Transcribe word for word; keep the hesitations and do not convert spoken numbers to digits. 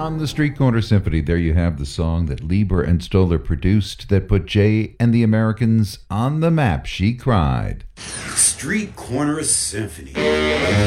on the Street Corner Symphony. There you have the song that Lieber and Stoller produced that put Jay and the Americans on the map. She Cried. Street Corner Symphony.